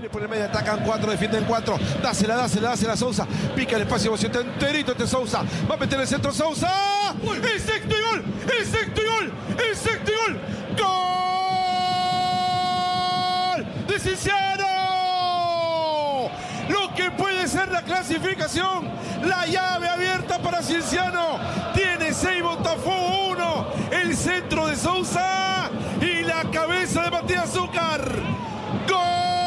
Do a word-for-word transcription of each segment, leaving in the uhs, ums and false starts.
Viene por el medio, atacan cuatro, defienden cuatro. Dásela, dásela, dásela a Sousa. Pica el espacio, está enterito este Sousa. Va a meter el centro Sousa. El sexto y gol. El sexto y gol. El sexto y gol. ¡Gol! ¡De Cienciano! Lo que puede ser la clasificación. La llave abierta para Cienciano. Tiene seis, Botafogo uno. El centro de Sousa. Y la cabeza de Matías Zúcar. ¡Gol!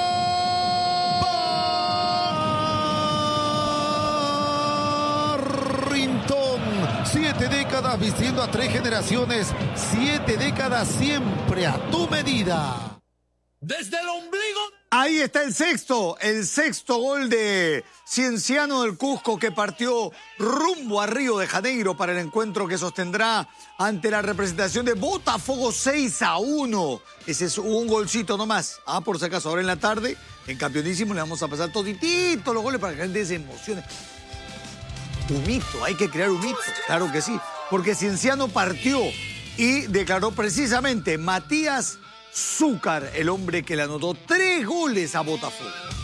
Rintón, siete décadas vistiendo a tres generaciones, siete décadas siempre a tu medida. Desde el ombligo. Ahí está el sexto, el sexto gol de Cienciano del Cusco, que partió rumbo a Río de Janeiro para el encuentro que sostendrá ante la representación de Botafogo seis a uno. Ese es un golcito nomás. Ah, por si acaso, ahora en la tarde, en Campeonísimo, le vamos a pasar toditito los goles para que la gente se emocione. Un mito, hay que crear un mito, claro que sí. Porque Cienciano partió y declaró precisamente Matías Zúcar, el hombre que le anotó tres goles a Botafogo.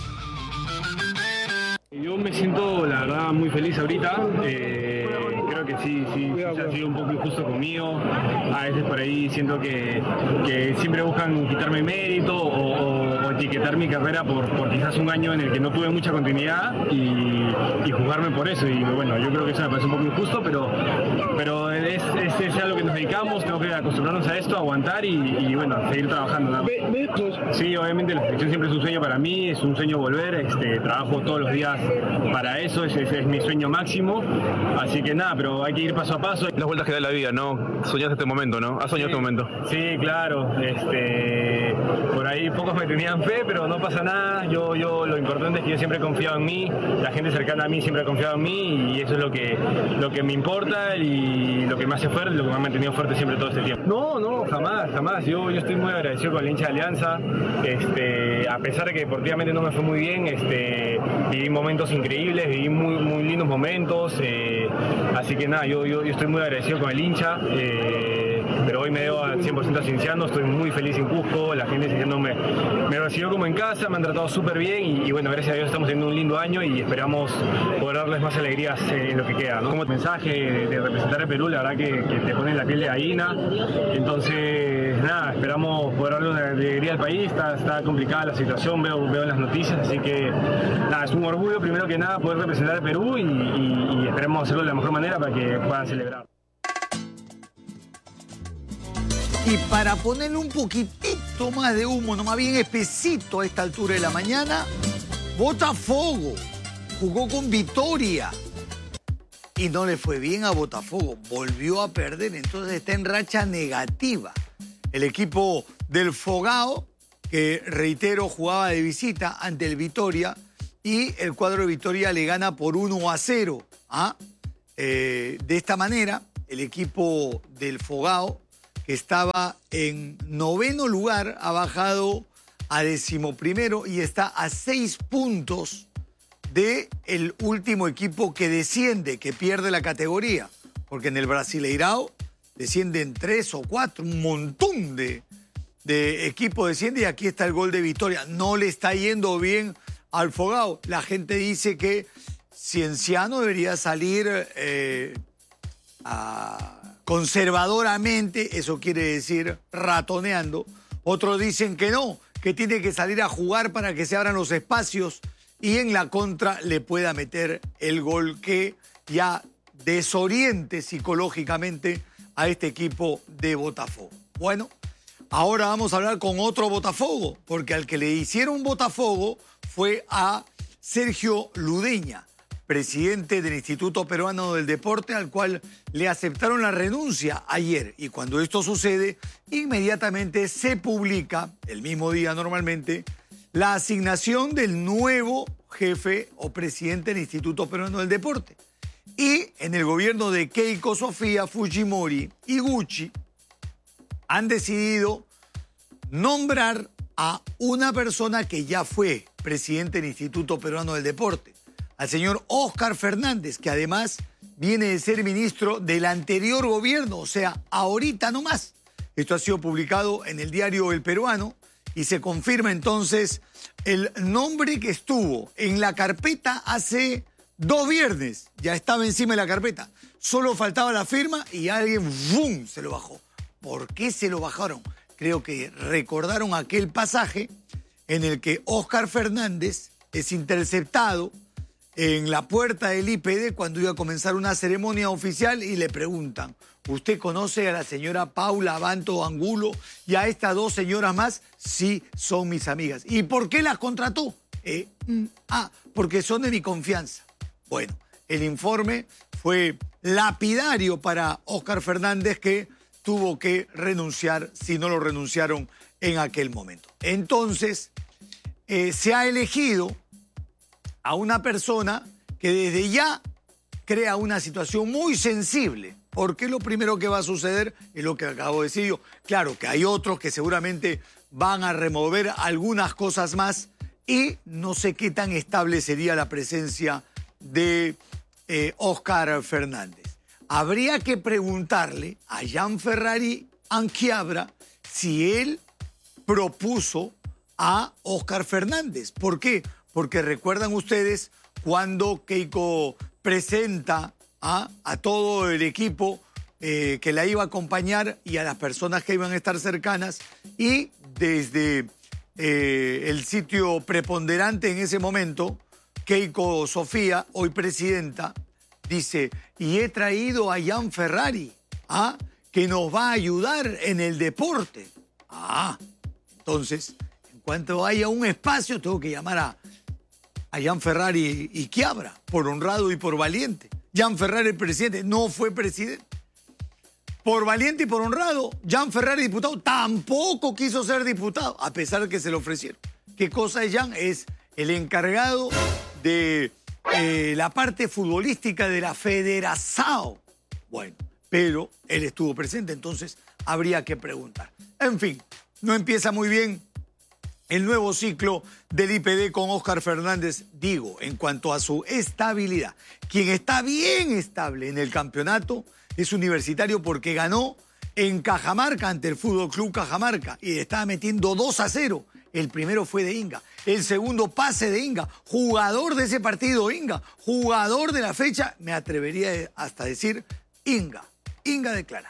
Yo me siento, la verdad, muy feliz ahorita. Eh, creo que sí, sí, sí, se ha sido un poco injusto conmigo. A veces por ahí siento que, que siempre buscan quitarme mérito o, o, o etiquetar mi carrera por, por quizás un año en el que no tuve mucha continuidad y, y juzgarme por eso. Y bueno, yo creo que eso me parece un poco injusto, pero, pero es, es, es a lo que nos dedicamos. Tengo que acostumbrarnos a esto, aguantar y, y bueno, seguir trabajando, ¿no? Sí, obviamente la selección siempre es un sueño para mí, es un sueño volver. Este, trabajo todos los días para eso, ese, ese es mi sueño máximo, así que nada, pero hay que ir paso a paso. Las vueltas que da la vida, ¿no? Soñaste este momento, ¿no? ¿Has soñado Sí, este momento? Sí, claro, este, por ahí pocos me tenían fe, pero no pasa nada, yo, yo, lo importante es que yo siempre he confiado en mí, la gente cercana a mí siempre ha confiado en mí y eso es lo que, lo que me importa y lo que me hace fuerte, lo que me ha mantenido fuerte siempre todo este tiempo. No, no, jamás, jamás, yo, yo estoy muy agradecido con el hincha de Alianza, este, a pesar de que deportivamente no me fue muy bien, este, viví momentos increíbles, viví muy, muy lindos momentos, eh, así que nada, yo, yo, yo estoy muy agradecido con el hincha, eh, pero hoy me debo al cien por ciento a Cienciano, estoy muy feliz en Cusco, la gente de Cienciano me, me recibió como en casa, me han tratado súper bien y, y bueno, gracias a Dios estamos teniendo un lindo año y esperamos poder darles más alegrías eh, en lo que queda, ¿no? Como mensaje de, de representar a Perú, la verdad que, que te pone la piel de gallina, entonces nada, esperamos poder darle una alegría al país, está, está complicada la situación, veo, veo en las noticias, así que nada, es un orgullo primero que nada poder representar a Perú y, y, y esperemos hacerlo de la mejor manera para que puedan celebrar. Y para ponerle un poquitito más de humo, no más bien espesito a esta altura de la mañana, Botafogo jugó con Vitória y no le fue bien a Botafogo, volvió a perder, entonces está en racha negativa. El equipo del Fogao, que reitero jugaba de visita ante el Vitória, y el cuadro de Vitória le gana por uno a cero. ¿Ah? Eh, de esta manera, el equipo del Fogao, que estaba en noveno lugar, ha bajado a decimoprimero y está a seis puntos del último equipo que desciende, que pierde la categoría. Porque en el Brasileirao descienden tres o cuatro, un montón de, de equipos descienden y aquí está el gol de Vitória. No le está yendo bien al Fogao. La gente dice que Cienciano debería salir eh, a... conservadoramente, eso quiere decir ratoneando. Otros dicen que no, que tiene que salir a jugar para que se abran los espacios y en la contra le pueda meter el gol que ya desoriente psicológicamente a este equipo de Botafogo. Bueno, ahora vamos a hablar con otro Botafogo, porque al que le hicieron Botafogo fue a Sergio Ludeña, presidente del Instituto Peruano del Deporte, al cual le aceptaron la renuncia ayer. Y cuando esto sucede, inmediatamente se publica, el mismo día normalmente, la asignación del nuevo jefe o presidente del Instituto Peruano del Deporte. Y en el gobierno de Keiko Sofía Fujimori Iguchi han decidido nombrar a una persona que ya fue presidente del Instituto Peruano del Deporte, al señor Óscar Fernández, que además viene de ser ministro del anterior gobierno, o sea, ahorita nomás. Esto ha sido publicado en el diario El Peruano y se confirma entonces el nombre que estuvo en la carpeta hace dos viernes. Ya estaba encima de la carpeta. Solo faltaba la firma y alguien ¡bum! Se lo bajó. ¿Por qué se lo bajaron? Creo que recordaron aquel pasaje en el que Óscar Fernández es interceptado en la puerta del I P D cuando iba a comenzar una ceremonia oficial y le preguntan, ¿usted conoce a la señora Paula Abanto Angulo y a estas dos señoras más? Sí, son mis amigas. ¿Y por qué las contrató? Eh, mm, ah, porque son de mi confianza. Bueno, el informe fue lapidario para Óscar Fernández, que tuvo que renunciar si no lo renunciaron en aquel momento. Entonces, eh, se ha elegido a una persona que desde ya crea una situación muy sensible, porque lo primero que va a suceder es lo que acabo de decir yo. Claro que hay otros que seguramente van a remover algunas cosas más y no sé qué tan estable sería la presencia de eh, Óscar Fernández. Habría que preguntarle a Gianferrari Anchiabra si él propuso a Óscar Fernández. ¿Por qué? Porque recuerdan ustedes cuando Keiko presenta a, a todo el equipo eh, que la iba a acompañar y a las personas que iban a estar cercanas, y desde eh, el sitio preponderante en ese momento, Keiko Sofía, hoy presidenta, dice, y he traído a Gianferrari, ¿ah? que nos va a ayudar en el deporte. Ah, entonces, en cuanto haya un espacio, tengo que llamar a, a Gianferrari y Chiabra, por honrado y por valiente. Gianferrari, el presidente, no fue presidente. Por valiente y por honrado, Gianferrari, diputado, tampoco quiso ser diputado, a pesar de que se le ofrecieron. ¿Qué cosa es Gian? Es el encargado de eh, la parte futbolística de la Federación. Bueno, pero él estuvo presente, entonces habría que preguntar. En fin, no empieza muy bien el nuevo ciclo del I P D con Óscar Fernández, digo, en cuanto a su estabilidad. Quien está bien estable en el campeonato es Universitario, porque ganó en Cajamarca ante el Fútbol Club Cajamarca y le estaba metiendo dos a cero. El primero fue de Inga, el segundo pase de Inga, jugador de ese partido Inga, jugador de la fecha, me atrevería hasta a decir Inga. Inga declara.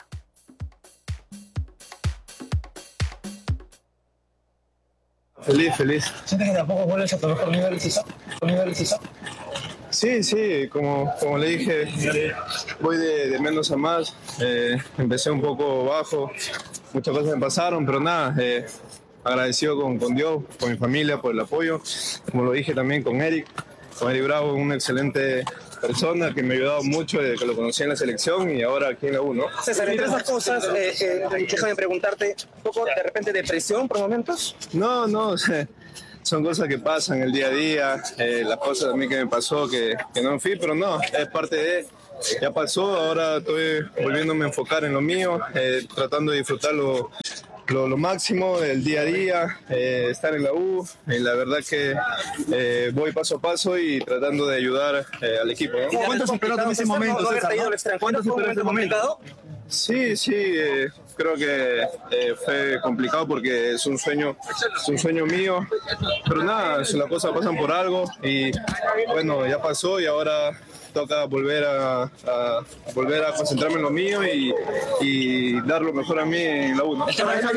Feliz, feliz. ¿Sientes que tampoco vuelves a tu mejor nivel de season? ¿Nivel de season? Sí, sí, como, como le dije, voy de, de menos a más. Eh, empecé un poco bajo, muchas cosas me pasaron, pero nada, eh, agradecido con, con Dios, con mi familia por el apoyo. Como lo dije también con Eric, con Eric Bravo, una excelente persona que me ha ayudado mucho desde que lo conocí en la selección y ahora aquí en la U, ¿no? César, entre esas cosas, eh, eh, déjame preguntarte, ¿un poco de repente de presión por momentos? No, no, o sea, son cosas que pasan el día a día, eh, las cosas también que me pasó, que, que no fui, pero no, es parte de, ya pasó, ahora estoy volviéndome a enfocar en lo mío, eh, tratando de disfrutarlo. Lo, lo máximo del día a día, eh, estar en la U, y la verdad que eh, voy paso a paso y tratando de ayudar eh, al equipo, ¿no? ¿Cuánto superó en ese momento, César? ¿Cuánto superó en ese momento? Sí, sí, eh, creo que eh, fue complicado porque es un sueño, es un sueño mío, pero nada, las cosas pasan por algo y bueno, ya pasó y ahora toca volver a, a volver a concentrarme en lo mío y, y dar lo mejor a mí en la U, ¿no? Ha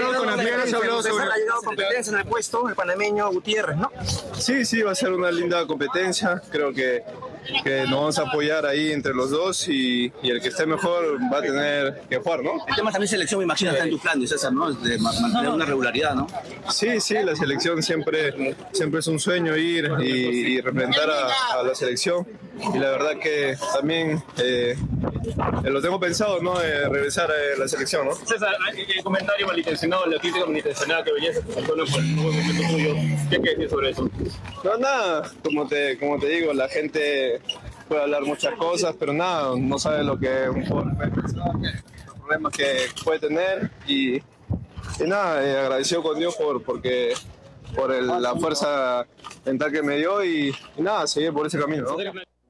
llegado competencia en el puesto, el panameño Gutiérrez, ¿no? Sí, sí, va a ser una linda competencia. Creo que, que nos vamos a apoyar ahí entre los dos y, y el que esté mejor va a tener que jugar, ¿no? El tema también selección, me imagino, está en tus planes, César, ¿no? De mantener una regularidad, ¿no? Sí, sí, la selección siempre, siempre es un sueño ir y, y representar a, a la selección. Y la verdad que también eh, lo tengo pensado, ¿no? Eh, regresar a la selección, ¿no? César, el comentario malintencionado, la crítica malintencionada que venías escuchando por el nuevo momento tuyo, ¿qué hay que decir sobre eso? No, nada, como te, como te digo, la gente puede hablar muchas cosas, pero nada, no sabe lo que un jugador puede pensar, los problemas que puede tener y, y nada, eh, agradecido con Dios por, porque, por el, la fuerza mental que me dio y, y nada, seguir por ese camino, ¿no?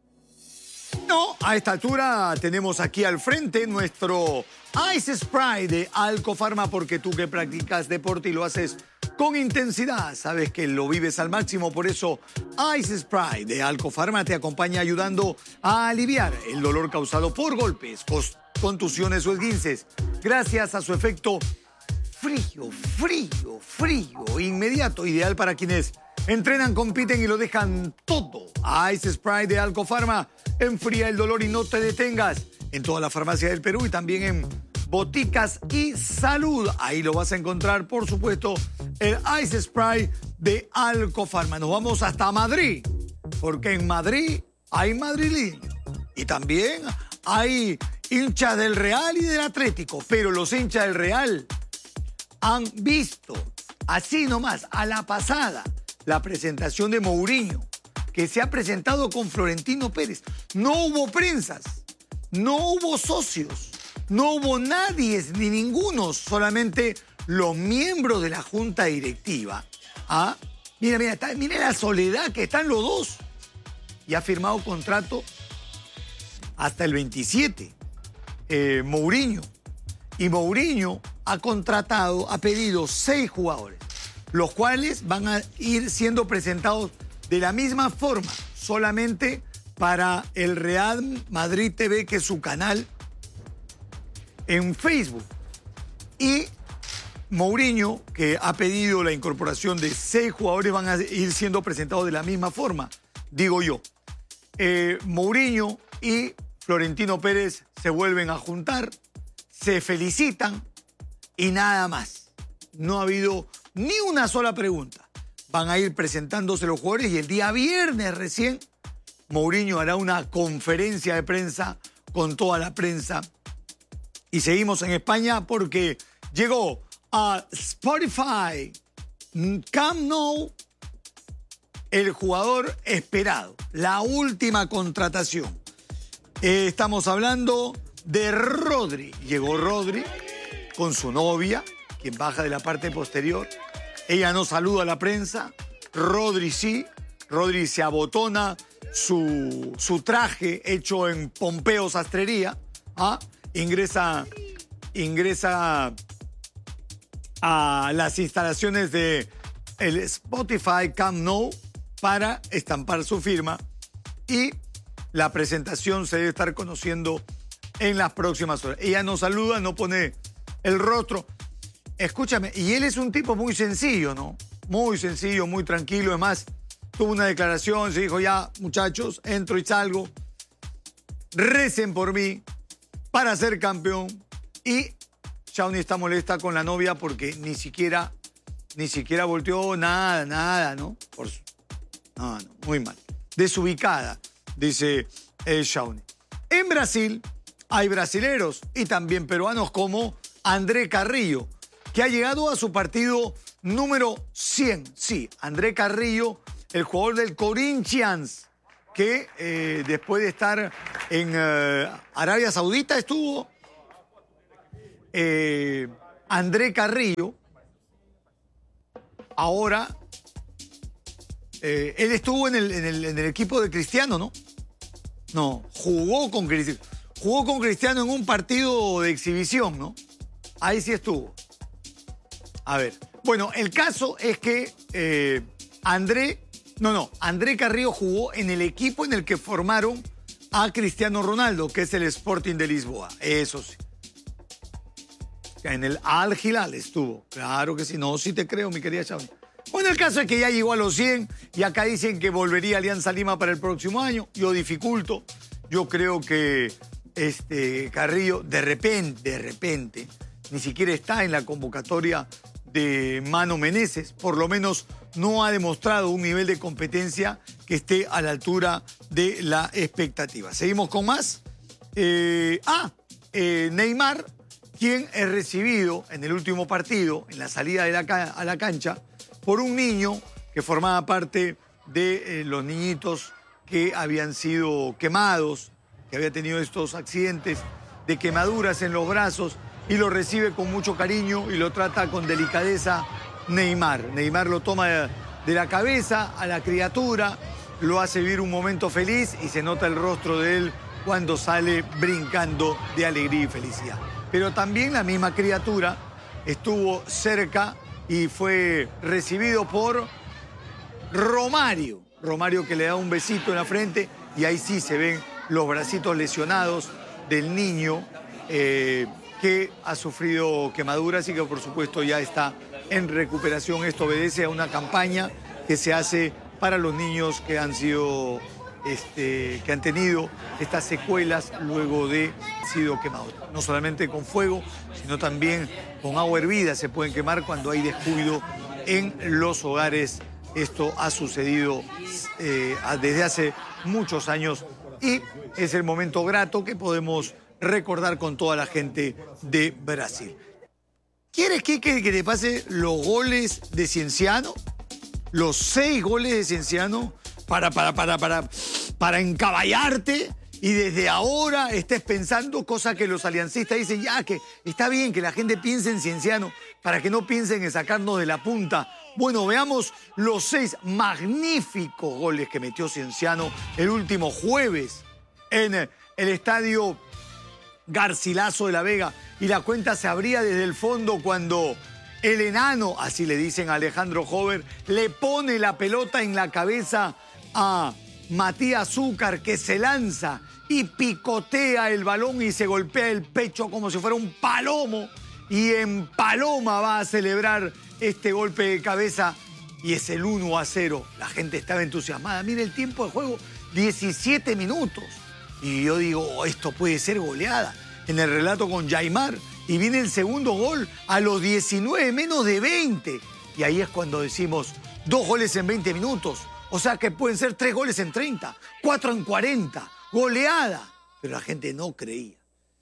No, a esta altura tenemos aquí al frente nuestro Ice Spray de Alcofarma, porque tú que practicas deporte y lo haces con intensidad. Sabes que lo vives al máximo, por eso Ice Spray de Alcofarma te acompaña ayudando a aliviar el dolor causado por golpes, contusiones o esguinces, gracias a su efecto frío, frío, frío, inmediato, ideal para quienes entrenan, compiten y lo dejan todo. Ice Spray de Alcofarma enfría el dolor y no te detengas. En toda la farmacia del Perú y también en Boticas y Salud. Ahí lo vas a encontrar, por supuesto, el Ice Spray de Alcofarma. Nos vamos hasta Madrid, porque en Madrid hay madrileños. Y también hay hinchas del Real y del Atlético. Pero los hinchas del Real han visto, así nomás, a la pasada, la presentación de Mourinho, que se ha presentado con Florentino Pérez. No hubo prensas, no hubo socios, no hubo nadie, ni ninguno, solamente los miembros de la junta directiva. ¿Ah? Mira, mira, está, mira la soledad que están los dos. Y ha firmado contrato hasta el veintisiete. Eh, Mourinho. Y Mourinho ha contratado, ha pedido seis jugadores, los cuales van a ir siendo presentados de la misma forma, solamente para el Real Madrid T V, que es su canal en Facebook. Y Mourinho, que ha pedido la incorporación de seis jugadores, van a ir siendo presentados de la misma forma, digo yo. Eh, Mourinho y Florentino Pérez se vuelven a juntar, se felicitan y nada más. No ha habido ni una sola pregunta. Van a ir presentándose los jugadores y el día viernes recién Mourinho hará una conferencia de prensa con toda la prensa. Y seguimos en España porque llegó a Spotify Camp Nou el jugador esperado, la última contratación. Eh, estamos hablando de Rodri. Llegó Rodri con su novia, quien baja de la parte posterior. Ella no saluda a la prensa. Rodri sí. Rodri se abotona su, su traje hecho en Pompeo Sastrería. ¿Ah? Ingresa, ingresa a las instalaciones de el Spotify Camp Nou para estampar su firma. Y la presentación se debe estar conociendo en las próximas horas. Ella no saluda, no pone el rostro. Escúchame, y él es un tipo muy sencillo, ¿no? Muy sencillo, muy tranquilo. Además, tuvo una declaración, se dijo, ya, muchachos, entro y salgo. Recen por mí para ser campeón. Y Shawnee está molesta con la novia porque ni siquiera, ni siquiera volteó nada, nada, ¿no? Por su... No, no, muy mal. Desubicada, dice eh, Shawnee. En Brasil hay brasileros y también peruanos como André Carrillo, que ha llegado a su partido número cien. Sí, André Carrillo, el jugador del Corinthians, que eh, después de estar en eh, Arabia Saudita estuvo. Eh, André Carrillo, ahora, eh, él estuvo en el, en, el, en el equipo de Cristiano, ¿no? No, jugó con Cristiano. Jugó con Cristiano en un partido de exhibición, ¿no? Ahí sí estuvo. A ver. Bueno, el caso es que eh, André... No, no. André Carrillo jugó en el equipo en el que formaron a Cristiano Ronaldo, que es el Sporting de Lisboa. Eso sí. En el Al Hilal estuvo. Claro que sí. No, sí te creo, mi querida Shawnee. Bueno, el caso es que ya llegó a los cien y acá dicen que volvería a Alianza Lima para el próximo año. Yo dificulto. Yo creo que este Carrillo, de repente, de repente, ni siquiera está en la convocatoria de Mano Menezes. Por lo menos no ha demostrado un nivel de competencia que esté a la altura de la expectativa. Seguimos con más. Eh, ah, eh, Neymar, quien es recibido en el último partido, en la salida de la ca- a la cancha, por un niño que formaba parte de eh, los niñitos que habían sido quemados, que había tenido estos accidentes de quemaduras en los brazos, y lo recibe con mucho cariño y lo trata con delicadeza Neymar. Neymar lo toma de, de la cabeza a la criatura, lo hace vivir un momento feliz y se nota el rostro de él cuando sale brincando de alegría y felicidad. Pero también la misma criatura estuvo cerca y fue recibido por Romario. Romario que le da un besito en la frente y ahí sí se ven los bracitos lesionados del niño eh, que ha sufrido quemaduras y que por supuesto ya está en recuperación. Esto obedece a una campaña que se hace para los niños que han sido, este, que han tenido estas secuelas luego de sido quemados. No solamente con fuego, sino también con agua hervida se pueden quemar cuando hay descuido en los hogares. Esto ha sucedido eh, desde hace muchos años y es el momento grato que podemos recordar con toda la gente de Brasil. ¿Quieres, Quique, que te pase los goles de Cienciano? Los seis goles de Cienciano para, para, para, para, para encaballarte y desde ahora estés pensando cosas que los aliancistas dicen, ya que está bien que la gente piense en Cienciano para que no piensen en sacarnos de la punta. Bueno, veamos los seis magníficos goles que metió Cienciano el último jueves en el estadio Garcilaso de la Vega. Y la cuenta se abría desde el fondo cuando el enano, así le dicen a Alejandro Hover, le pone la pelota en la cabeza a Matías Zúcar, que se lanza y picotea el balón y se golpea el pecho como si fuera un palomo. Y en paloma va a celebrar este golpe de cabeza y es el uno a cero. La gente estaba entusiasmada. Mira el tiempo de juego, diecisiete minutos. Y yo digo, oh, esto puede ser goleada. En el relato con Yaimar. Y viene el segundo gol a los diecinueve menos de veinte. Y ahí es cuando decimos, dos goles en veinte minutos. O sea que pueden ser tres goles en treinta, cuatro en cuarenta. Goleada. Pero la gente no creía.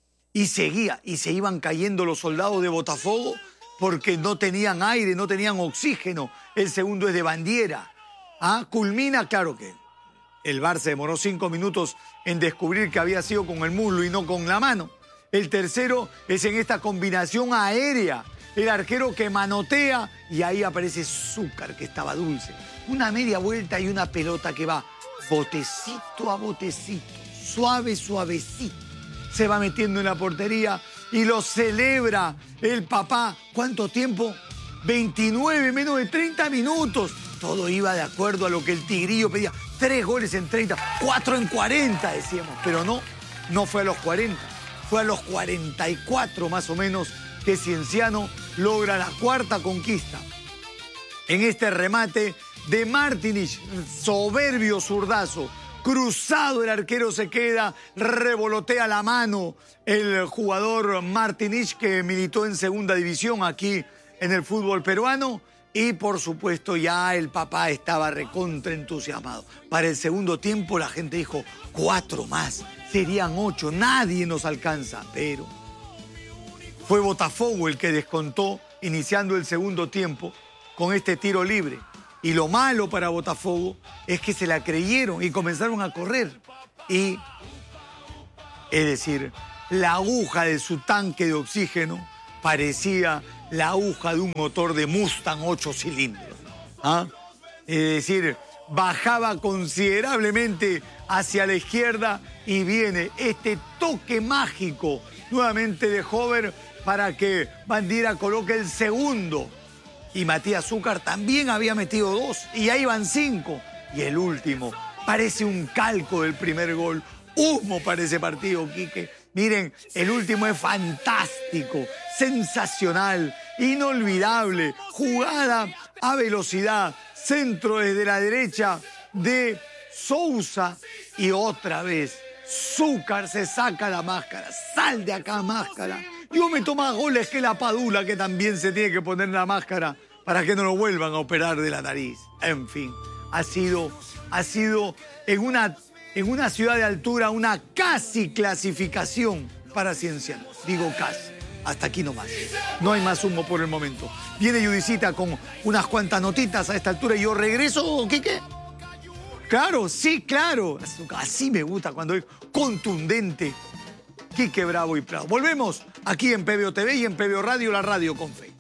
Y seguía. Y se iban cayendo los soldados de Botafogo porque no tenían aire, no tenían oxígeno. El segundo es de Bandiera. ¿Ah? Culmina, claro que el Barça demoró cinco minutos en descubrir que había sido con el muslo y no con la mano. El tercero es en esta combinación aérea. El arquero que manotea y ahí aparece Zúcar, que estaba dulce. Una media vuelta y una pelota que va botecito a botecito, suave, suavecito. Se va metiendo en la portería y lo celebra el papá. ¿Cuánto tiempo? veintinueve, menos de treinta minutos. Todo iba de acuerdo a lo que el Tigrillo pedía. Tres goles en treinta, cuatro en cuarenta, decíamos. Pero no, no fue a los cuarenta. Fue a los cuarenta y cuatro más o menos que Cienciano logra la cuarta conquista. En este remate de Martinich, soberbio zurdazo. Cruzado el arquero se queda, revolotea la mano el jugador Martinich que militó en segunda división aquí en el fútbol peruano. Y por supuesto ya el papá estaba recontra entusiasmado. Para el segundo tiempo la gente dijo, cuatro más, serían ocho, nadie nos alcanza. Pero fue Botafogo el que descontó iniciando el segundo tiempo con este tiro libre. Y lo malo para Botafogo es que se la creyeron y comenzaron a correr. Y, es decir, la aguja de su tanque de oxígeno parecía la aguja de un motor de Mustang ocho cilindros. ¿Ah? Es decir, bajaba considerablemente hacia la izquierda y viene este toque mágico nuevamente de Hover para que Bandiera coloque el segundo. Y Matías Zúcar también había metido dos y ahí van cinco. Y el último parece un calco del primer gol. Humo para ese partido, Quique. Miren, el último es fantástico, sensacional, inolvidable. Jugada a velocidad, centro desde la derecha de Sousa. Y otra vez, Zúcar se saca la máscara. Sal de acá, máscara. Yo meto más goles que la Padula, que también se tiene que poner la máscara para que no lo vuelvan a operar de la nariz. En fin, ha sido, ha sido en una, en una ciudad de altura una casi clasificación para Cienciano. Digo casi. Hasta aquí nomás. No hay más humo por el momento. Viene Judicita con unas cuantas notitas a esta altura y yo regreso, Quique. Claro, sí, claro. Así me gusta cuando es contundente. Quique Bravo y Prado. Volvemos aquí en P B O T V y en P B O Radio, la radio con fe.